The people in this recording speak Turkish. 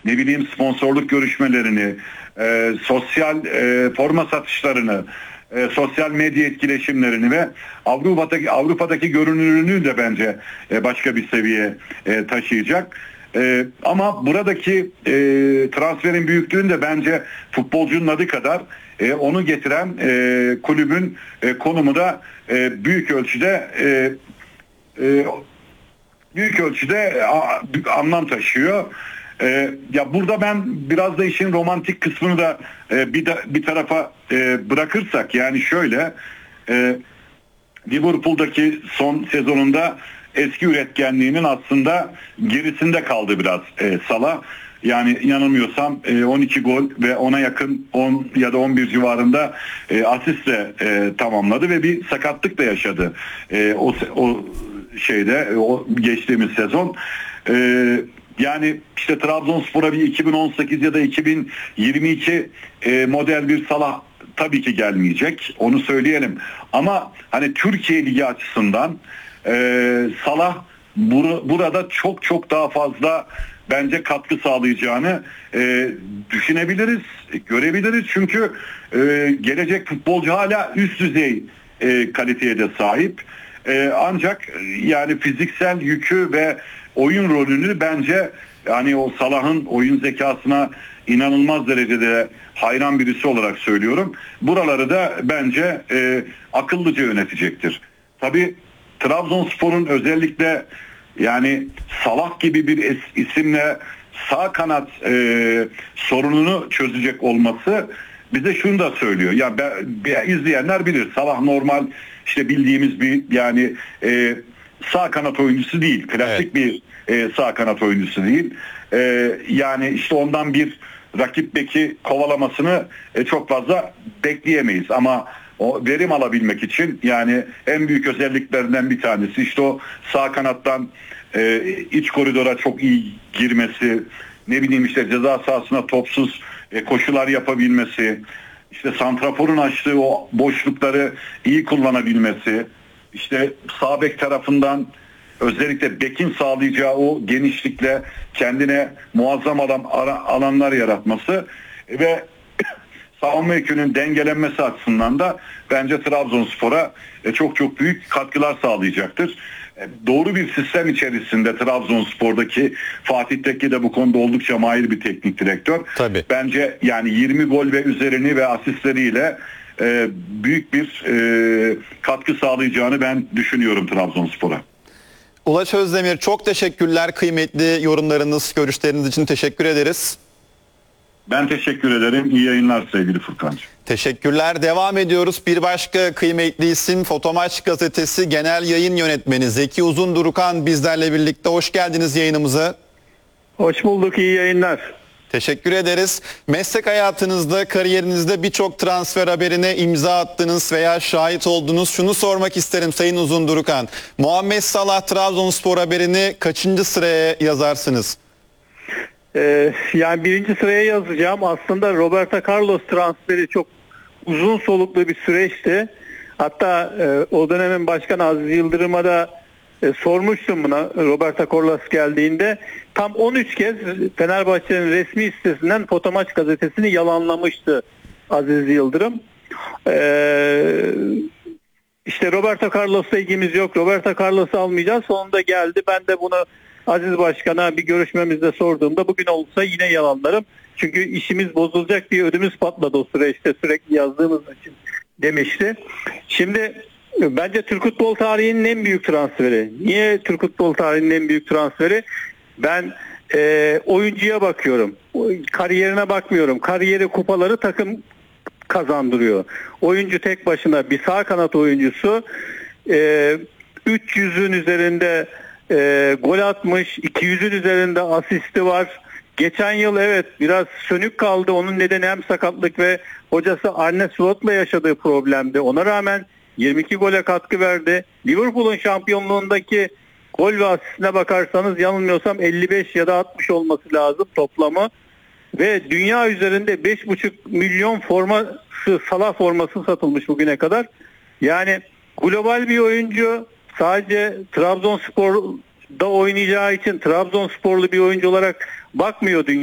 ne bileyim sponsorluk görüşmelerini, sosyal forma satışlarını, sosyal medya etkileşimlerini ve Avrupa'daki görünürlüğünü de bence başka bir seviyeye taşıyacak. Ama buradaki transferin büyüklüğünü de bence futbolcunun adı kadar onu getiren kulübün konumu da büyük ölçüde anlam taşıyor. Ya burada ben biraz da işin romantik kısmını da bir tarafa bırakırsak, yani şöyle, Liverpool'daki son sezonunda eski üretkenliğinin aslında gerisinde kaldı biraz Salah. Yani yanılmıyorsam 12 gol ve ona yakın 10 ya da 11 civarında asistle tamamladı ve bir sakatlık da yaşadı o geçtiğimiz sezon. Yani işte Trabzonspor'a bir 2018 ya da 2022 model bir Salah tabii ki gelmeyecek. Onu söyleyelim. Ama hani Türkiye Ligi açısından Salah burada çok çok daha fazla bence katkı sağlayacağını düşünebiliriz, görebiliriz. Çünkü gelecek futbolcu hala üst düzey kaliteye de sahip. Ancak yani fiziksel yükü ve oyun rolünü bence, yani o Salah'ın oyun zekasına inanılmaz derecede hayran birisi olarak söylüyorum. Buraları da bence akıllıca yönetecektir. Tabii Trabzonspor'un özellikle yani Salah gibi bir isimle sağ kanat sorununu çözecek olması bize şunu da söylüyor. Ya izleyenler bilir, Salah normal işte bildiğimiz bir yani sağ kanat oyuncusu değil. Klasik bir sağ kanat oyuncusu değil. Yani işte ondan bir rakip beki kovalamasını çok fazla bekleyemeyiz. Ama o verim alabilmek için yani en büyük özelliklerinden bir tanesi işte o sağ kanattan iç koridora çok iyi girmesi, ne bileyim işte ceza sahasına topsuz koşular yapabilmesi, işte santraforun açtığı o boşlukları iyi kullanabilmesi, işte sağ bek tarafından özellikle bekin sağlayacağı o genişlikle kendine muazzam alanlar yaratması ve savunma yükünün dengelenmesi açısından da bence Trabzonspor'a çok çok büyük katkılar sağlayacaktır. Doğru bir sistem içerisinde Trabzonspor'daki Fatih Tekke de bu konuda oldukça mahir bir teknik direktör. Tabii. Bence yani 20 gol ve üzerini ve asistleriyle büyük bir katkı sağlayacağını ben düşünüyorum Trabzonspor'a. Ulaş Özdemir, çok teşekkürler. Kıymetli yorumlarınız, görüşleriniz için teşekkür ederiz. Ben teşekkür ederim. İyi yayınlar sevgili Furkancığım. Teşekkürler. Devam ediyoruz. Bir başka kıymetli isim Fotomaç Gazetesi Genel Yayın Yönetmeni Zeki Uzundurukan bizlerle birlikte. Hoş geldiniz yayınımıza. Hoş bulduk. İyi yayınlar. Teşekkür ederiz. Meslek hayatınızda, kariyerinizde birçok transfer haberine imza attınız veya şahit oldunuz. Şunu sormak isterim Sayın Uzundurukan. Muhammed Salah Trabzonspor haberini kaçıncı sıraya yazarsınız? Yani birinci sıraya yazacağım. Aslında Roberto Carlos transferi çok uzun soluklu bir süreçti. Hatta o dönemin başkanı Aziz Yıldırım'a da sormuştum buna Roberto Carlos geldiğinde. Tam 13 kez Fenerbahçe'nin resmi sitesinden Fotomaç gazetesini yalanlamıştı Aziz Yıldırım. İşte Roberto Carlos'la ilgimiz yok, Roberto Carlos'u almayacağız. Sonunda geldi. Ben de bunu Aziz Başkan'a bir görüşmemizde sorduğumda bugün olsa yine yalanlarım. Çünkü işimiz bozulacak diye ödümüz patladı o süreçte sürekli yazdığımız için demişti. Şimdi bence Türk futbol tarihinin en büyük transferi. Niye Türk futbol tarihinin en büyük transferi? Ben oyuncuya bakıyorum. Kariyerine bakmıyorum. Kariyeri, kupaları takım kazandırıyor. Oyuncu tek başına bir sağ kanat oyuncusu 300'ün üzerinde gol atmış, 200'ün üzerinde asisti var. Geçen yıl evet biraz sönük kaldı. Onun nedeni hem sakatlık ve hocası Arne Slot'la yaşadığı problemdi. Ona rağmen 22 gole katkı verdi. Liverpool'un şampiyonluğundaki gol ve asistine bakarsanız yanılmıyorsam 55 ya da 60 olması lazım toplamı. Ve dünya üzerinde 5,5 milyon Salah forması satılmış bugüne kadar. Yani global bir oyuncu, sadece Trabzonspor'da oynayacağı için Trabzonsporlu bir oyuncu olarak bakmıyor dünya.